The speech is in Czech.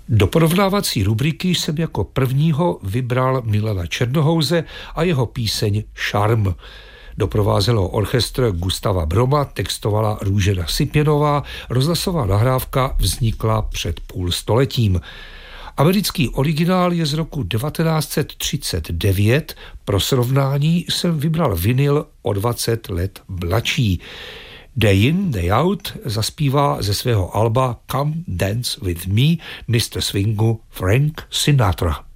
Do porovnávací rubriky jsem jako prvního vybral Milana Černohouze a jeho píseň Šarm. Doprovázelo orchestr Gustava Broma, textovala Růžena Sipěnová, rozhlasová nahrávka vznikla před půl stoletím. Americký originál je z roku 1939, pro srovnání jsem vybral vinyl o 20 let mladší. Day in, Day out zaspívá ze svého alba Come Dance With Me Mr. Swingu Frank Sinatra.